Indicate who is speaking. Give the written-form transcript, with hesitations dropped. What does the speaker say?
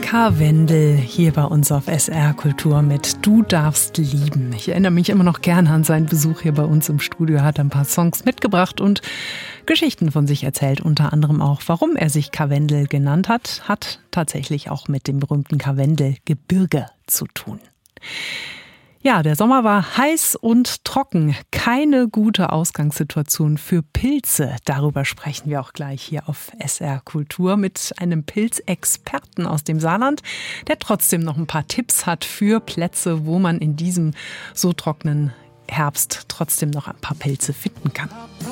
Speaker 1: Karwendel hier bei uns auf SR Kultur mit Du darfst lieben. Ich erinnere mich immer noch gerne an seinen Besuch hier bei uns im Studio. Er hat ein paar Songs mitgebracht und Geschichten von sich erzählt. Unter anderem auch, warum er sich Karwendel genannt hat. Hat tatsächlich auch mit dem berühmten Karwendelgebirge zu tun. Ja, der Sommer war heiß und trocken. Keine gute Ausgangssituation für Pilze. Darüber sprechen wir auch gleich hier auf SR Kultur mit einem Pilzexperten aus dem Saarland, der trotzdem noch ein paar Tipps hat für Plätze, wo man in diesem so trockenen Herbst trotzdem noch ein paar Pilze finden kann.